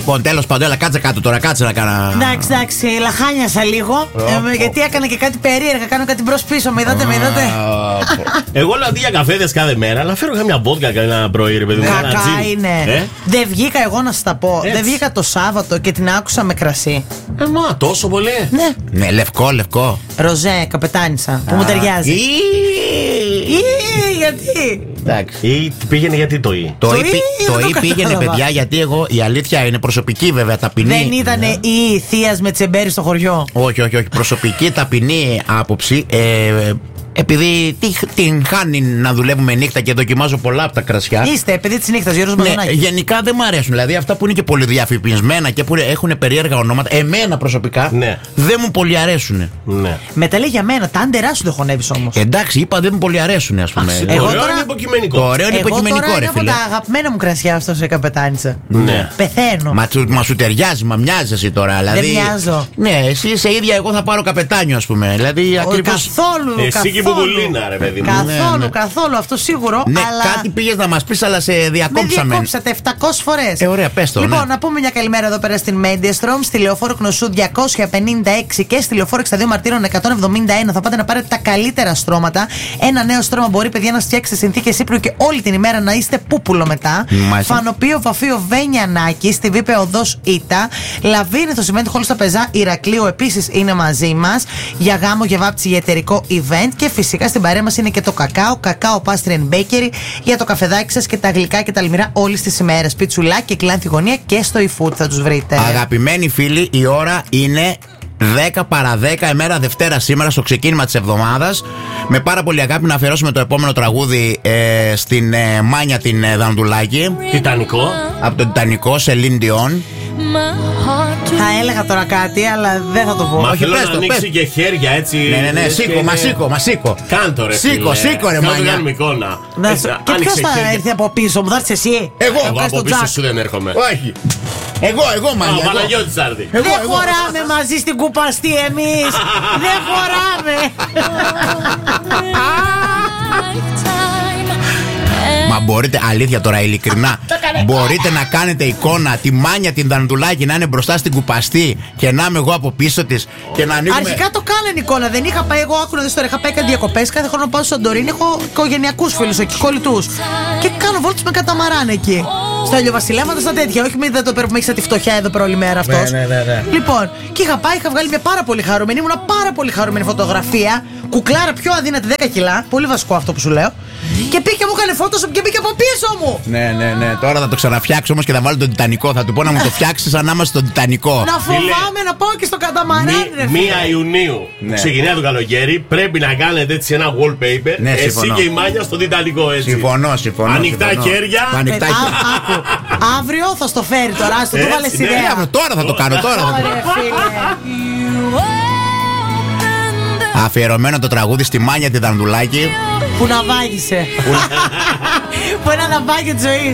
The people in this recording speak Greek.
Λοιπόν, τέλος πάντων, έλα, κάτσε κάτω τώρα, κάτσε να κάνω. Εντάξει, λαχάνιασα λίγο. Γιατί έκανα και κάτι περίεργα, κάνω κάτι μπρος πίσω. Με είδατε. Εγώ λέω αντί για καφέδες κάθε μέρα, αλλά φέρω καμιά βότκα κανένα πρωί, ρε παιδί μου. Κακά είναι. Δεν βγήκα, εγώ να σα τα πω. Δεν βγήκα το Σάββατο και την άκουσα με κρασί. Μα τόσο πολύ. Ναι, λευκό. Ροζέ, καπετάνισσα, που μου ταιριάζει. Γιατί? Εντάξει. Ή πήγαινε γιατί το ή. Το ή πήγαινε, παιδιά, γιατί εγώ, η αλήθεια είναι προσωπική βέβαια, ταπεινή. Δεν ήταν η θεία με τσεμπέρι στο χωριό. Όχι. Προσωπική ταπεινή άποψη. Επειδή την χάνει να δουλεύουμε νύχτα και δοκιμάζω πολλά από τα κρασιά. Είστε παιδί τη νύχτα, Γιώργος Μαζονάκη. Γενικά δεν μου αρέσουν. Δηλαδή αυτά που είναι και πολυδιαφημισμένα και που έχουν περίεργα ονόματα, εμένα προσωπικά δεν μου πολύ αρέσουν. Ναι. Μετά λέει για μένα, τα άντερά σου δεν χωνεύει όμως. Εντάξει, είπα δεν μου πολύ αρέσουν, ας πούμε. Το ωραίο είναι υποκειμενικό. Το ωραίο είναι υποκειμενικό, ρε φίλε. Είναι από τα αγαπημένα μου κρασιά αυτό σε καπετάνιτσα. Ναι. Πεθαίνω. Μα σου ταιριάζει, μα μοιάζει εσύ τώρα. Δηλαδή, δεν μοιάζω. Ναι, εσύ είσαι ίδια, εγώ θα πάρω καπετάνιο, ας πούμε. Δηλαδή ακριβώς. Καθόλου. Μπουμπουλίνα, ρε παιδί μου. Καθόλου, αυτό σίγουρο. Ναι, αλλά... κάτι πήγες να μας πεις, αλλά σε διακόψαμε. Με διακόψατε 700 φορές. Ωραία, πες το. Λοιπόν, να πούμε μια καλημέρα εδώ πέρα στην Mediastrom, στη Λεωφόρο Κνωσού 256 και στη Λεωφόρο 62 Μαρτύρων 171. Θα πάτε να πάρετε τα καλύτερα στρώματα. Ένα νέο στρώμα μπορεί, παιδιά, να φτιάξετε συνθήκες ύπνου και όλη την ημέρα να είστε πούπουλο μετά. Φανοπείο Βαφείο Βένιανάκη, στη Βίπε Οδός Ήτα. Λαβίνη στο Σιμέντ Χόλ στα Πεζά Ηρακλείου επίσης είναι μαζί μας για γάμο, για βάπτιση, για εταιρικό event. Και φυσικά στην παρέα μας είναι και το Κακάο Pastry and Bakery για το καφεδάκι σας και τα γλυκά και τα αλμυρά όλης της ημέρας. Πιτσουλάκι και κλάνθη γωνία και στο eFood θα τους βρείτε. Αγαπημένοι φίλοι, η ώρα είναι 10 παρα 10 ημέρα Δευτέρα σήμερα, στο ξεκίνημα της εβδομάδας. Με πάρα πολύ αγάπη να αφιερώσουμε το επόμενο τραγούδι στην Μάνια την Δανδουλάκη. Τιτανικό. Από το Τιτανικό, σε Celine Dion. Θα έλεγα τώρα κάτι, αλλά δεν θα το πω. Μα θέλω να ανοίξει και χέρια έτσι. Ναι, σήκω. Κάντο ρε. Σήκω ρε Μάνια. Κάνουμε εικόνα. Και ποιος θα έρθει από πίσω μου, θα έρθεις εσύ? Εγώ από πίσω σου δεν έρχομαι. Όχι. Εγώ Μάνια. Ο Παναγιώτης άρθει. Δεν χωράμε μαζί στην κουπαστή εμείς. Δεν χωράμε. Μα μπορείτε, αλήθεια τώρα, ειλικρινά, μπορείτε να κάνετε εικόνα τη Μάνια την Δανδουλάκη να είναι μπροστά στην κουπαστή και να είμαι εγώ από πίσω της και να ανοίγουμε. Αρχικά το κάνανε εικόνα. Δεν είχα πάει, εγώ άκουνα τώρα, είχα πάει κάτι διακοπές. Κάθε χρόνο πάω στο Σαντορίνη, έχω οικογενειακούς φίλους εκεί, κολλητούς. Και κάνω βόλτες με καταμαράν εκεί. Στο Ηλιοβασιλέματα, στα τέτοια. Όχι με το πέρα που με έχει τη φτωχιά εδώ πέρα όλη μέρα αυτός. Ναι. Λοιπόν, και είχα πάει, είχα βγάλει μια πάρα πολύ χαρούμενη. Ήμουνα πάρα πολύ χαρούμενη φωτογραφία. Κουκλάρα πιο αδύνατη 10 κιλά. Πολύ βασικό αυτό που σου λέω. Και πήγε και μου έκανε φώτος και πήγε από πίσω μου. Ναι. Τώρα θα το ξαναφτιάξω όμως και θα βάλω τον Τιτανικό. Θα του πω να μου το φτιάξει σαν να είμαστε στον Τιτανικό. Να φοβάμαι να πάω και στο καταμαράν. 1 Ιουνίου ξεκινάει το καλοκαίρι. Πρέπει να κάνετε έτσι ένα wallpaper. Ναι, εσύ και η Μάνια στον Τιτανικό έτσι. Συμφωνώ. Ανοιχτά χέρια. Αύριο θα στο φέρει τώρα. Στο το βάλε ιδέα. Τώρα θα το κάνω. Αφιερωμένο το τραγούδι στη Μάνια τη Δανδουλάκη. Που να βάγισε. Που ένα ναυάγιο της ζωής.